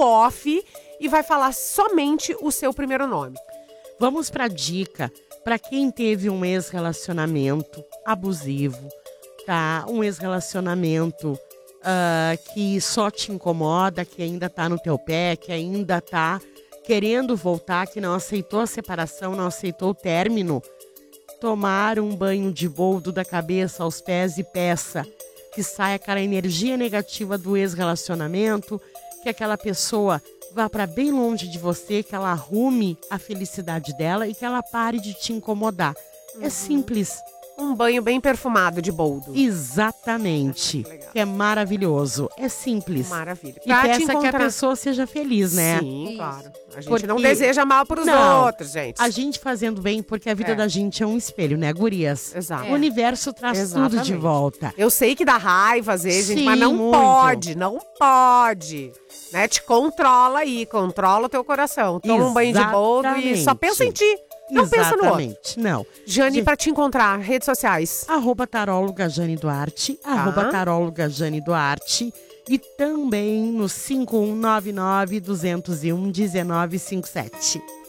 off e vai falar somente o seu primeiro nome. Vamos pra dica para quem teve um ex-relacionamento abusivo, tá? Um ex-relacionamento que só te incomoda, que ainda tá no teu pé, que ainda tá querendo voltar, que não aceitou a separação, não aceitou o término. Tomar um banho de boldo da cabeça aos pés e peça que saia aquela energia negativa do ex-relacionamento, que aquela pessoa vá para bem longe de você, que ela arrume a felicidade dela e que ela pare de te incomodar. É simples. Um banho bem perfumado de boldo. Exatamente. Que é maravilhoso. É simples. Maravilha. E peça que a pessoa seja feliz, né? Sim, claro. A gente Porque não deseja mal pros outros, gente. A gente fazendo bem, porque a vida da gente é um espelho, né, gurias? Exato. O universo traz tudo de volta. Eu sei que dá raiva às vezes, gente, Sim, mas não muito. pode. Né? Te controla aí, controla o teu coração. Toma um banho de boldo e só pensa em ti. Não pensa no outro. Não. Jane, pra te encontrar, redes sociais. @taróloga Jane Duarte, @taróloga Jane Duarte e também no 5199 201 1957.